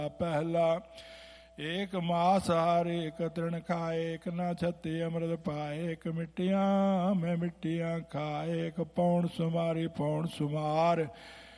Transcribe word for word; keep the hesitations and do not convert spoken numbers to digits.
पहला एक मास हार एक तृण खाए, एक ना छत्ती अमृत पाए, एक मिट्टियां में मिट्टियां खाए, एक पौन सुमारी पौन सुमार,